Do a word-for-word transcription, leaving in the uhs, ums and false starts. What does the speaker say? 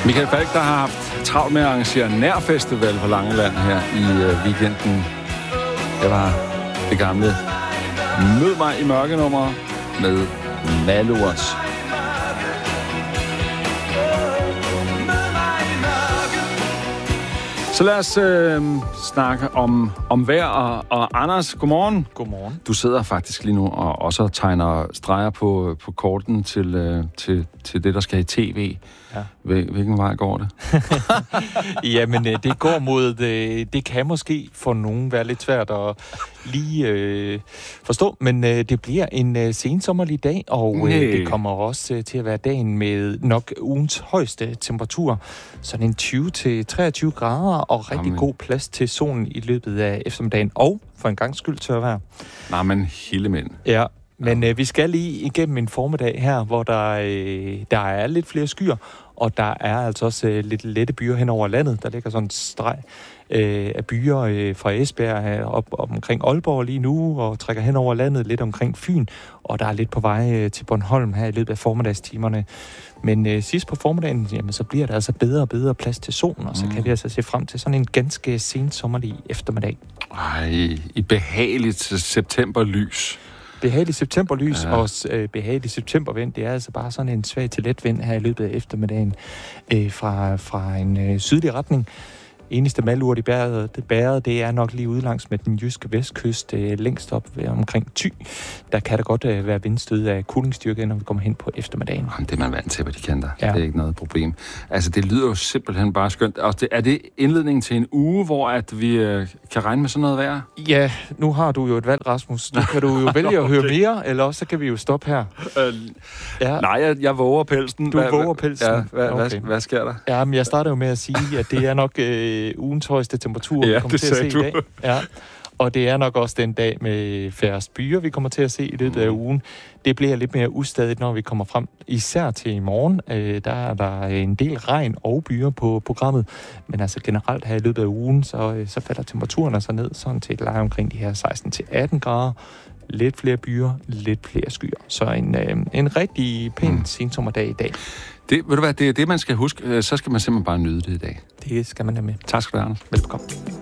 Michael Falk, der har haft travlt med at arrangere nærfestival på Langeland her i øh, weekenden. Det var det gamle Mød mig i mørkenummer med Malures. Så lad os øh, snakke om, om vejr. Og, og Anders, godmorgen. Godmorgen. Du sidder faktisk lige nu og også tegner streger på, på korten til, øh, til, til det, der skal i tv. Ja. Hvilken vej går det? Jamen, det går mod... Det, det kan måske for nogen være lidt svært at lige øh, forstå, men øh, det bliver en øh, sensommerlig dag, og øh, det kommer også øh, til at være dagen med nok ugens højeste temperatur. Sådan en tyve til treogtyve grader, og rigtig Jamen. god plads til solen i løbet af eftermiddagen, og for en gang skyld tør vejr. Nej, men hele mænd. Ja. Men øh, vi skal lige igennem en formiddag her, hvor der, øh, der er lidt flere skyer, og der er altså også øh, lidt lette byer hen over landet. Der ligger sådan en streg øh, af byer øh, fra Esbjerg op, op omkring Aalborg lige nu, og trækker hen over landet lidt omkring Fyn, og der er lidt på vej øh, til Bornholm her i løbet af formiddagstimerne. Men øh, sidst på formiddagen, jamen, så bliver der altså bedre og bedre plads til solen, og så mm. kan vi altså se frem til sådan en ganske sensommerlig eftermiddag. Ej, i behageligt septemberlys. Behagelig septemberlys ja. og øh, behagelig septembervind, det er altså bare sådan en svag til let vind her i løbet af eftermiddagen øh, fra, fra en øh, sydlig retning. Eneste malurt i bæret, det, bæret, det er nok lige ude langs med den jyske vestkyst, øh, længst op ved omkring Thy. Der kan der godt øh, være vindstød af kulingsstyrke, når vi kommer hen på eftermiddagen. Jamen, det er man vant til, hvad de kender. Ja. Det er ikke noget problem. Altså, det lyder jo simpelthen bare skønt. Og det, er det indledningen til en uge, hvor at vi øh, kan regne med sådan noget vejr? Ja, nu har du jo et valg, Rasmus. Nu kan du jo vælge at høre mere, eller også så kan vi jo stoppe her. Øh, ja. Nej, jeg, jeg våger pelsen. Du hvad, våger pelsen? Ja, hvad, okay. hvad, hvad sker der? Ja, men jeg starter jo med at sige, at det er nok øh, ugens højeste temperatur, ja, vi kommer til at se du. i dag. Ja. Og det er nok også den dag med færrest byer, vi kommer til at se i løbet af ugen. Det bliver lidt mere ustadigt, når vi kommer frem. Især til i morgen, øh, der er der en del regn og byer på programmet. Men altså generelt her i løbet af ugen, så, øh, så falder temperaturen altså ned sådan til et leje omkring de her seksten til atten grader. Lidt flere byer, lidt flere skyer. Så en, øh, en rigtig pæn mm. sensommerdag i dag. Det, ved du hvad, det er det, man skal huske. Så skal man simpelthen bare nyde det i dag. Det skal man nemlig. Tak skal du have, Anders. Velkommen.